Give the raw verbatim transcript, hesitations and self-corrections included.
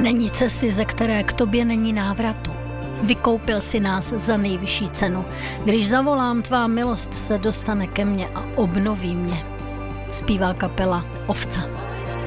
Není cesty, ze které k tobě není návratu. Vykoupil si nás za nejvyšší cenu. Když zavolám, tvá milost se dostane ke mně a obnoví mě. Zpívá kapela Ovca.